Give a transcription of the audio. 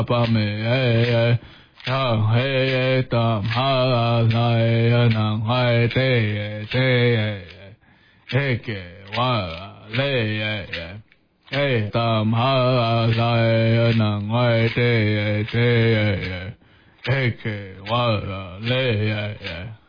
pa me e ta he tam ha lai nang hai te he ke wa le he tam ha lai nang hai te he ke wa le